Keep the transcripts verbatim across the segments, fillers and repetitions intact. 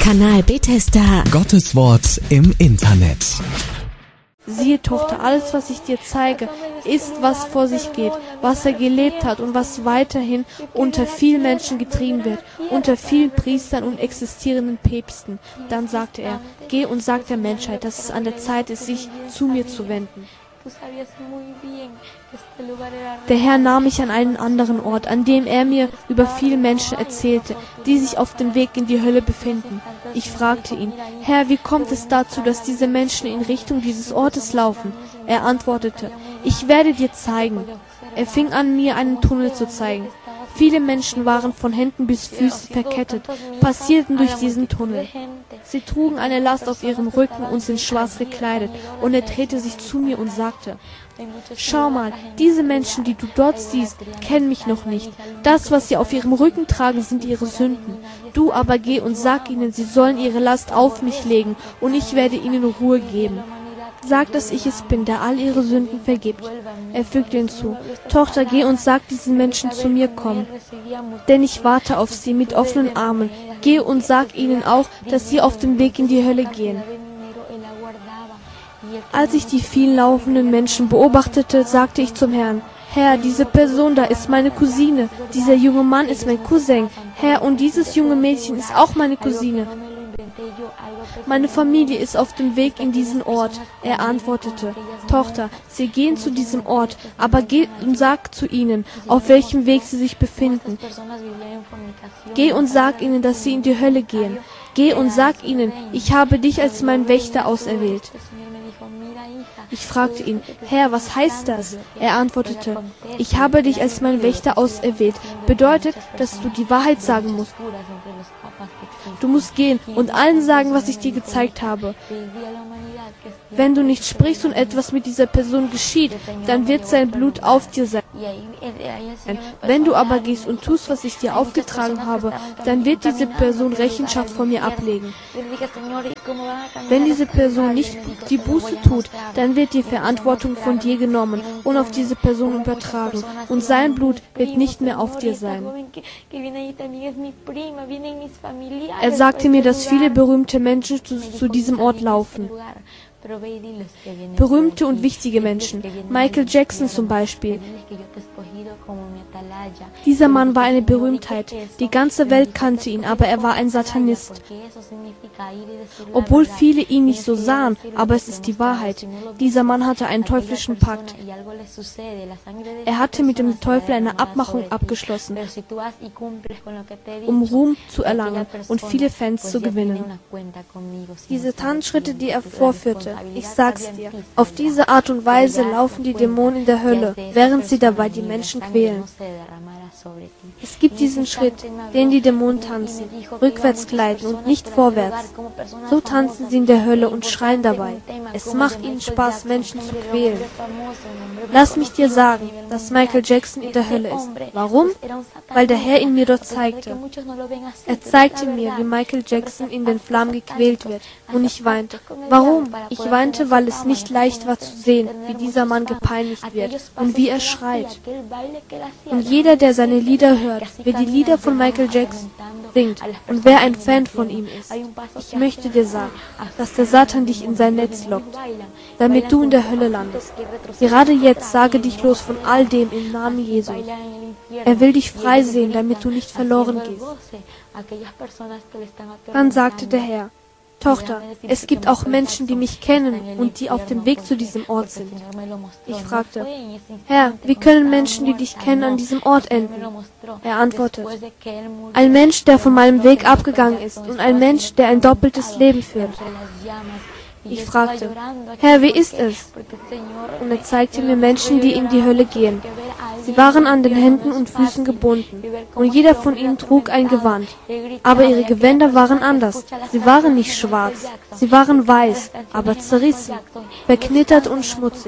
Kanal Bethesda. Gottes Wort im Internet. Siehe, Tochter, alles, was ich dir zeige, ist, was vor sich geht, was er gelebt hat und was weiterhin unter vielen Menschen getrieben wird, unter vielen Priestern und existierenden Päpsten. Dann sagte er, geh und sag der Menschheit, dass es an der Zeit ist, sich zu mir zu wenden. Der Herr nahm mich an einen anderen Ort, an dem er mir über viele Menschen erzählte, die sich auf dem Weg in die Hölle befinden. Ich fragte ihn, Herr, wie kommt es dazu, dass diese Menschen in Richtung dieses Ortes laufen? Er antwortete, ich werde dir zeigen. Er fing an, mir einen Tunnel zu zeigen. Viele Menschen waren von Händen bis Füßen verkettet, passierten durch diesen Tunnel. Sie trugen eine Last auf ihrem Rücken und sind schwarz gekleidet, und er drehte sich zu mir und sagte, schau mal, diese Menschen, die du dort siehst, kennen mich noch nicht. Das, was sie auf ihrem Rücken tragen, sind ihre Sünden. Du aber geh und sag ihnen, sie sollen ihre Last auf mich legen, und ich werde ihnen Ruhe geben. Sag, dass ich es bin, der all ihre Sünden vergibt. Er fügte hinzu, Tochter, geh und sag diesen Menschen, zu mir kommen, denn ich warte auf sie mit offenen Armen. Geh und sag ihnen auch, dass sie auf dem Weg in die Hölle gehen. Als ich die vielen laufenden Menschen beobachtete, sagte ich zum Herrn, Herr, diese Person da ist meine Cousine, dieser junge Mann ist mein Cousin, Herr, und dieses junge Mädchen ist auch meine Cousine. Meine Familie ist auf dem Weg in diesen Ort. Er antwortete, Tochter, sie gehen zu diesem Ort, aber geh und sag zu ihnen, auf welchem Weg sie sich befinden. Geh und sag ihnen, dass sie in die Hölle gehen. Geh und sag ihnen, ich habe dich als mein Wächter auserwählt. Ich fragte ihn, Herr, was heißt das? Er antwortete, ich habe dich als mein Wächter auserwählt. Bedeutet, dass du die Wahrheit sagen musst. Du musst gehen und allen sagen, was ich dir gezeigt habe. Wenn du nicht sprichst und etwas mit dieser Person geschieht, dann wird sein Blut auf dir sein. Wenn du aber gehst und tust, was ich dir aufgetragen habe, dann wird diese Person Rechenschaft von mir ablegen. Wenn diese Person nicht die Buße tut, dann wird die Verantwortung von dir genommen und auf diese Person übertragen, und sein Blut wird nicht mehr auf dir sein. Er sagte mir, dass viele berühmte Menschen zu, zu diesem Ort laufen. Berühmte und wichtige Menschen, Michael Jackson zum Beispiel. Dieser Mann war eine Berühmtheit, die ganze Welt kannte ihn, aber er war ein Satanist. Obwohl viele ihn nicht so sahen, aber es ist die Wahrheit. Dieser Mann hatte einen teuflischen Pakt. Er hatte mit dem Teufel eine Abmachung abgeschlossen, um Ruhm zu erlangen und viele Fans zu gewinnen. Diese Tanzschritte, die er vorführte, ich sag's dir, auf diese Art und Weise laufen die Dämonen in der Hölle, während sie dabei die Menschen quälen. Es gibt diesen Schritt, den die Dämonen tanzen, rückwärts gleiten und nicht vorwärts. So tanzen sie in der Hölle und schreien dabei. Es macht ihnen Spaß, Menschen zu quälen. Lass mich dir sagen, dass Michael Jackson in der Hölle ist. Warum? Weil der Herr ihn mir dort zeigte. Er zeigte mir, wie Michael Jackson in den Flammen gequält wird, und ich weinte. Warum? Ich weinte, weil es nicht leicht war zu sehen, wie dieser Mann gepeinigt wird und wie er schreit. Und jeder, der seine Lieder hört, wer die Lieder von Michael Jackson singt und wer ein Fan von ihm ist, ich möchte dir sagen, dass der Satan dich in sein Netz lockt, damit du in der Hölle landest. Gerade jetzt sage dich los von all dem im Namen Jesu. Er will dich frei sehen, damit du nicht verloren gehst. Dann sagte der Herr, Tochter, es gibt auch Menschen, die mich kennen und die auf dem Weg zu diesem Ort sind. Ich fragte, Herr, wie können Menschen, die dich kennen, an diesem Ort enden? Er antwortete, ein Mensch, der von meinem Weg abgegangen ist, und ein Mensch, der ein doppeltes Leben führt. Ich fragte, Herr, wie ist es? Und er zeigte mir Menschen, die in die Hölle gehen. Sie waren an den Händen und Füßen gebunden, und jeder von ihnen trug ein Gewand. Aber ihre Gewänder waren anders. Sie waren nicht schwarz, sie waren weiß, aber zerrissen, verknittert und schmutzig.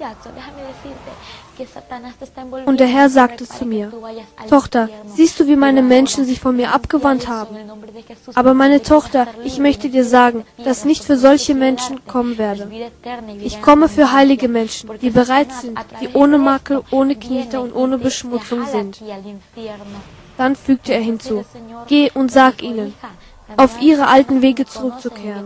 Und der Herr sagte zu mir, Tochter, siehst du, wie meine Menschen sich von mir abgewandt haben? Aber meine Tochter, ich möchte dir sagen, dass nicht für solche Menschen kommen werde. Ich komme für heilige Menschen, die bereit sind, die ohne Makel, ohne Knete und ohne Beschmutzung sind. Dann fügte er hinzu, geh und sag ihnen, auf ihre alten Wege zurückzukehren.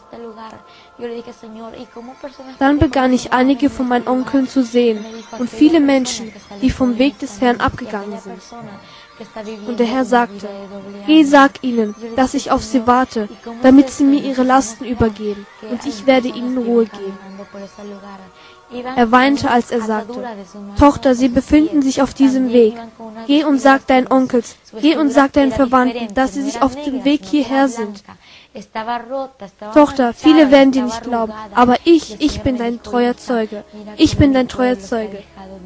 Dann begann ich einige von meinen Onkeln zu sehen und viele Menschen, die vom Weg des Herrn abgegangen sind. Und der Herr sagte, geh, sag ihnen, dass ich auf sie warte, damit sie mir ihre Lasten übergeben, und ich werde ihnen Ruhe geben. Er weinte, als er sagte, Tochter, sie befinden sich auf diesem Weg. Geh und sag deinen Onkels, geh und sag deinen Verwandten, dass sie sich auf dem Weg hierher sind. Tochter, viele werden dir nicht glauben, aber ich, ich bin dein treuer Zeuge. Ich bin dein treuer Zeuge.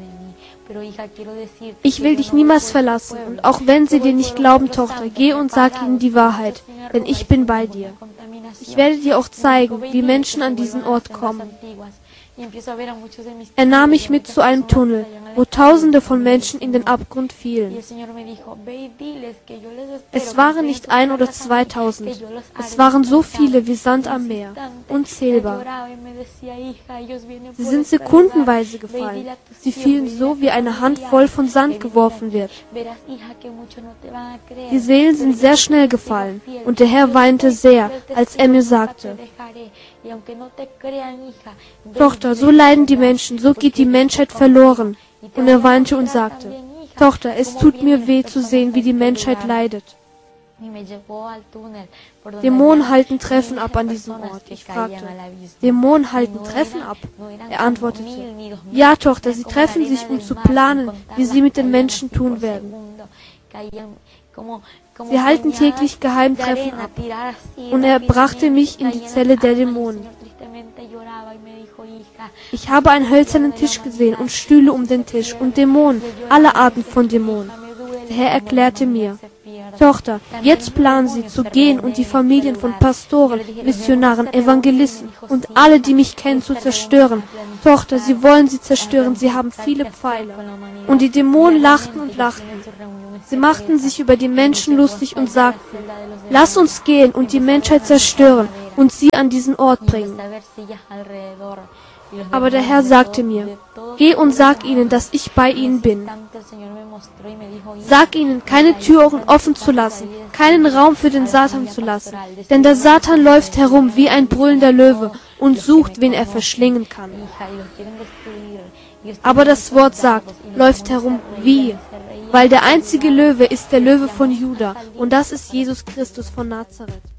Ich will dich niemals verlassen, und auch wenn sie dir nicht glauben, Tochter, geh und sag ihnen die Wahrheit, denn ich bin bei dir. Ich werde dir auch zeigen, wie Menschen an diesen Ort kommen. Er nahm mich mit zu einem Tunnel, wo Tausende von Menschen in den Abgrund fielen. Es waren nicht ein oder zweitausend, es waren so viele wie Sand am Meer, unzählbar. Sie sind sekundenweise gefallen, sie fielen so, wie eine Handvoll von Sand geworfen wird. Die Seelen sind sehr schnell gefallen, und der Herr weinte sehr, als er mir sagte, Tochter, so leiden die Menschen, so geht die Menschheit verloren. Und er weinte und sagte, Tochter, es tut mir weh zu sehen, wie die Menschheit leidet. Dämonen halten Treffen ab an diesem Ort. Ich fragte, Dämonen halten Treffen ab? Er antwortete, ja, Tochter, sie treffen sich, um zu planen, wie sie mit den Menschen tun werden. Sie halten täglich Geheimtreffen ab. Und er brachte mich in die Zelle der Dämonen. Ich habe einen hölzernen Tisch gesehen und Stühle um den Tisch und Dämonen, alle Arten von Dämonen. Der Herr erklärte mir, Tochter, jetzt planen sie zu gehen und die Familien von Pastoren, Missionaren, Evangelisten und alle, die mich kennen, zu zerstören. Tochter, sie wollen sie zerstören, sie haben viele Pfeile. Und die Dämonen lachten und lachten. Sie machten sich über die Menschen lustig und sagten, lass uns gehen und die Menschheit zerstören und sie an diesen Ort bringen. Aber der Herr sagte mir, geh und sag ihnen, dass ich bei ihnen bin. Sag ihnen, keine Türen offen zu lassen, keinen Raum für den Satan zu lassen, denn der Satan läuft herum wie ein brüllender Löwe und sucht, wen er verschlingen kann. Aber das Wort sagt, läuft herum wie, weil der einzige Löwe ist der Löwe von Juda, und das ist Jesus Christus von Nazareth.